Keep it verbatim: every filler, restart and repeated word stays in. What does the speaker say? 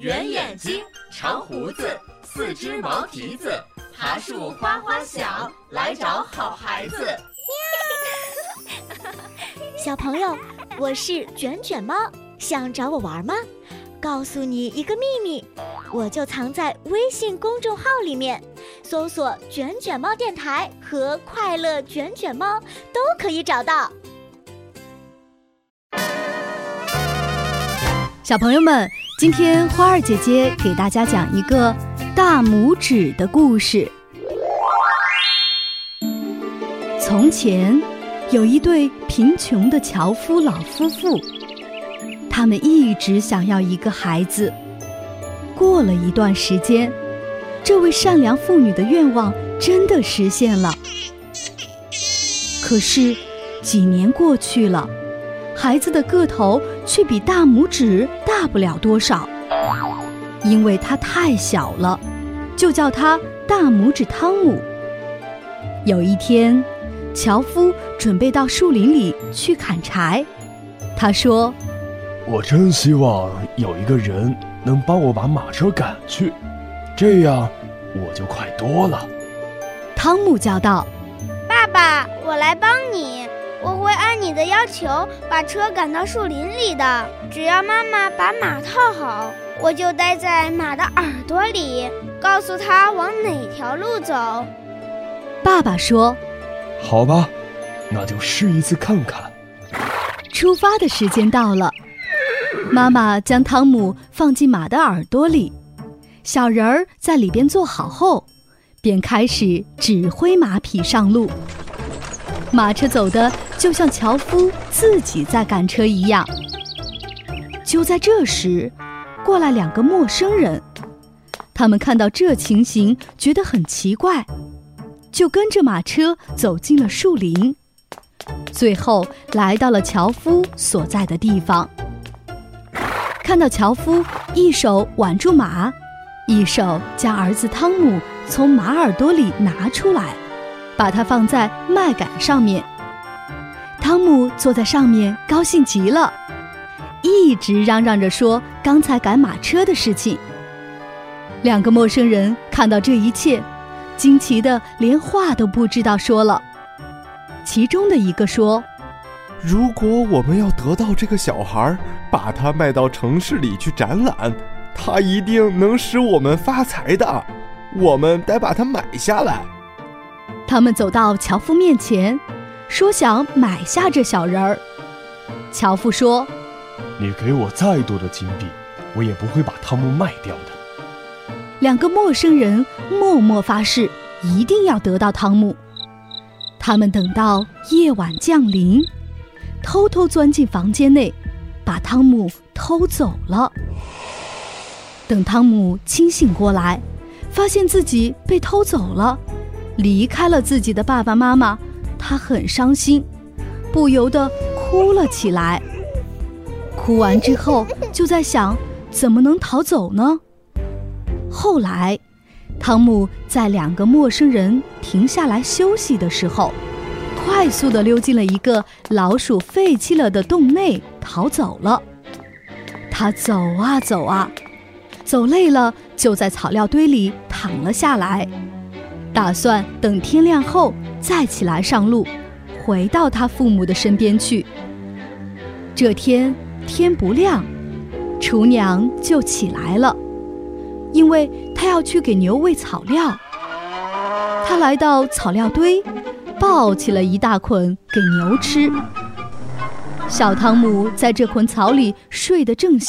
圆眼睛，长胡子，四只毛蹄子，爬树花花小，来找好孩子。 小朋友，我是卷卷猫，想找我玩吗？告诉你一个秘密，我就藏在微信公众号里面，搜索卷卷猫电台和快乐卷卷猫都可以找到。 小朋友们，今天花儿姐姐给大家讲一个大拇指的故事。从前有一对贫穷的樵夫老夫妇，他们一直想要一个孩子。过了一段时间，这位善良妇女的愿望真的实现了。可是几年过去了，孩子的个头却比大拇指大不了多少，因为他太小了，就叫他大拇指汤姆。有一天，樵夫准备到树林里去砍柴，他说： 我真希望有一个人能帮我把马车赶去，这样我就快多了。 汤姆叫道： 爸爸，我来帮你，我会按你的要求把车赶到树林里的，只要妈妈把马套好，我就待在马的耳朵里，告诉他往哪条路走。 爸爸说： 好吧，那就试一次看看。 出发的时间到了，妈妈将汤姆放进马的耳朵里，小人儿在里边坐好后，便开始指挥马匹上路。马车走的就像樵夫自己在赶车一样。就在这时，过来两个陌生人，他们看到这情形，觉得很奇怪，就跟着马车走进了树林，最后来到了樵夫所在的地方。看到樵夫一手挽住马，一手将儿子汤姆从马耳朵里拿出来，把它放在麦秆上面。汤姆坐在上面高兴极了，一直嚷嚷着说刚才赶马车的事情。两个陌生人看到这一切，惊奇的连话都不知道说了。其中的一个说： 如果我们要得到这个小孩，把他卖到城市里去展览，他一定能使我们发财的，我们得把他买下来。 他们走到樵夫面前，说想买下这小人儿。樵夫说： 你给我再多的金币，我也不会把汤姆卖掉的。 两个陌生人默默发誓，一定要得到汤姆。他们等到夜晚降临，偷偷钻进房间内，把汤姆偷走了。等汤姆清醒过来，发现自己被偷走了，离开了自己的爸爸妈妈，他很伤心，不由得哭了起来。哭完之后，就在想怎么能逃走呢？后来汤姆在两个陌生人停下来休息的时候，快速地溜进了一个老鼠废弃了的洞内逃走了。他走啊走啊，走累了，就在草料堆里躺了下来，打算等天亮后再起来上路，回到他父母的身边去。这天天不亮，厨娘就起来了，因为她要去给牛喂草料。她来到草料堆，抱起了一大捆给牛吃。小汤姆在这捆草里睡得正香。